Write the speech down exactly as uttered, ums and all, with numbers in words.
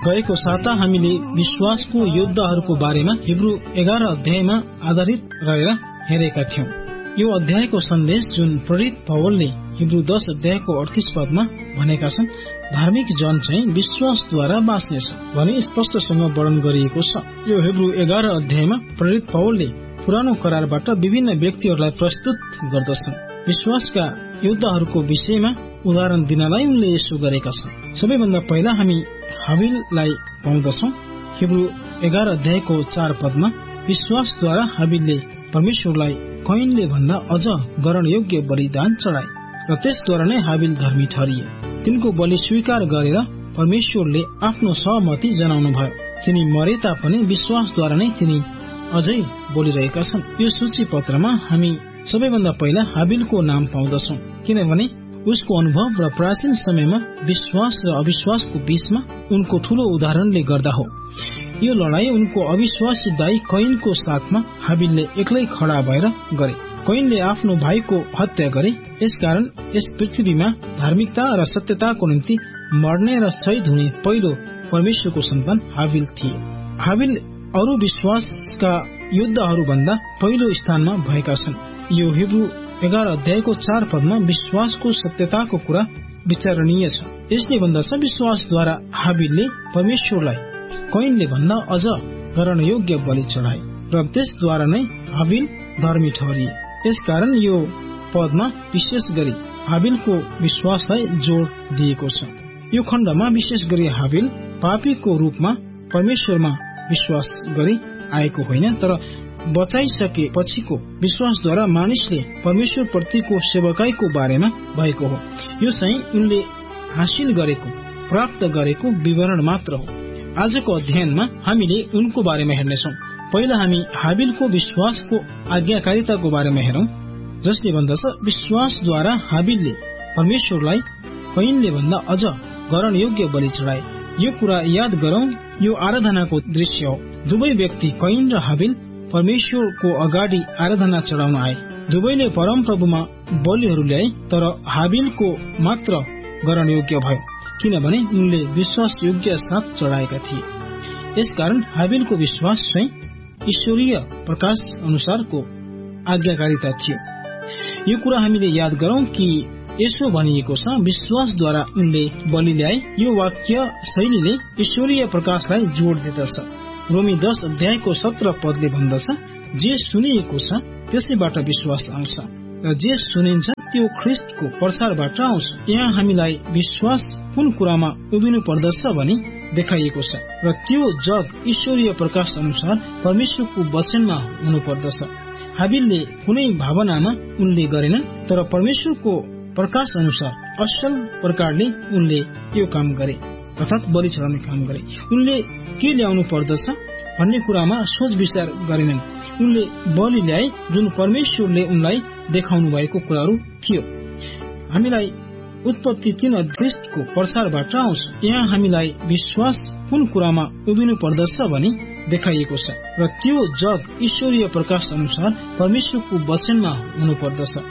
गएको साता हामीले विश्वासको योद्धाहरूको बारेमा हिब्रू एघार अध्यायमा आधारित रहेर हेरेका थियौं। यो अध्यायको सन्देश जुन प्रेरित पौलले हिब्रू दश अध्यायको अडतीस पदमा भनेका छन्, धार्मिक जन चाहिँ विश्वासद्वारा बाँच्नेछ भनी स्पष्टसँग वर्णन गरिएको छ। यो हिब्रू एघार अध्यायमा प्रेरित पौलले पुरानो करारबाट विभिन्न व्यक्तिहरूलाई प्रस्तुत गर्दछन्। विश्वासका योद्धाहरूको विषयमा उदाहरण दिनलाई उनले यसो गरेका छन्। सबैभन्दा पहिला हामी हाबिललाई पाउँदछौं। हिब्रू एघार अध्यायको चार पदमा विश्वासद्वारा हाबिलले परमेश्वरलाई कैनले भन्दा अझ ग्रहण योग्य बलिदान चढाए र त्यसद्वारा नै हाबिल धर्मी ठहरिए। तिनको बलि स्वीकार गरेर परमेश्वरले आफ्नो सहमति जनाउनु भयो। तिनी मरे तापनि विश्वासद्वारा नै तिनी अझै बोलिरहेका छन्। यो सूची पत्रमा हामी सबैभन्दा पहिला हाबिलको नाम पाउँदछौं, किनभने उसको अनुभव र प्राचीन समयमा विश्वास र अविश्वासको बीचमा उनको ठूलो उदाहरणले गर्दा हो। यो लडाई उनको अविश्वासी दाई कैनको साथमा हाबिलले एक्लै खडा भएर गरे। कैनले आफ्नो भाइको हत्या गरे। यसकारण यस पृथ्वीमा धार्मिकता र सत्यताको निम्ति मर्ने र शहीद हुने पहिलो परमेश्वरको सन्तान हाबिल थिए। हाबिल अरू विश्वासका योद्धाहरू भन्दा पहिलो स्थानमा भएका छन्। यो हिब्रू एघार अध्यायको चार पदमा विश्वासको सत्यताको कुरा विचारणीय छ। यसले भन्दछ, विश्वासद्वारा हाबिलले परमेश्वरलाई कैनले भन्दा अझ ग्रहण योग्य बलि चढाए र त्यसद्वारा नै हाबिल धर्मी ठहरिए। यसकारण यो पदमा विशेष गरी हाबिलको विश्वासलाई जोड दिएको छ। यो खण्डमा विशेष गरी हाबिल पापीको रूपमा परमेश्वरमा विश्वास गरी आएको होइन, तर बचाइसके पछिको विश्वासद्वारा मानिसले परमेश्वर प्रतिको सेवकाईको बारेमा भएको हो। यो चाहिँ उनले हासिल गरेको प्राप्त गरेको विवरण मात्र हो। आजको अध्ययनमा हामीले उनको बारेमा हेर्नेछौँ। पहिला हामी हाबिलको विश्वासको आज्ञाकारिताको बारेमा हेरौं, जसले भन्दछ, विश्वासद्वारा हाबिलले परमेश्वरलाई कैनले भन्दा अझ ग्रहण योग्य बलि चढाए। यो कुरा याद गरौं, यो आराधनाको दृश्य हो। दुवै व्यक्ति कैन र हाबिल परमेश्वरको अगाडि आराधना चढाउन आए। दुवैले परमप्रभुमा बलिहरू ल्याए, तर हाबिलको मात्र ग्रहण योग्य भयो, किनभने उनले विश्वास योग्य साथ चढाएका थिए। यसकारण हाबिलको विश्वास चाहिँ ईश्वरीय प्रकाश अनुसारको आज्ञाकारिता थियो। यो कुरा हामीले याद गरौं कि यसो भनिएको छ, विश्वासद्वारा उनले बलि ल्याए। यो वाक्य शैलीले ईश्वरीय प्रकाशलाई जोड दिँदछ। रोमी दश अध्यायको सत्र पदले भन्दछ, जे सुनिएको छ त्यसैबाट विश्वास आउँछ र जे सुनिन्छ त्यो ख्रिस्टको प्रचारबाट आउँछ। यहाँ हामीलाई विश्वास कुन कुरामा उभिनु पर्दछ भनी देखाइएको छ र त्यो जग ईश्वरीय प्रकाश अनुसार परमेश्वरको वचनमा हुनु पर्दछ। हाबिलले कुनै भावनामा उनले गरेनन्, तर परमेश्वरको प्रकाश अनुसार असल प्रकारले उनले यो काम गरे, अर्थात बलि चढाउने काम गरे। उनले के ल्याउनु पर्दछ भन्ने कुरामा सोच विचार गरेनन्। उनले बलि ल्याए जुन परमेश्वरले उनलाई देखाउनु भएको कुराहरू थियो। हामीलाई उत्पत्ति तीन ख्रिस्टको प्रचारबाट आउँछ। यहाँ हामीलाई विश्वास कुन कुरामा उभिनु पर्दछ भनी देखाइएको छ र त्यो जग ईश्वरीय प्रकाश अनुसार परमेश्वरको वचनमा हुनु पर्दछ।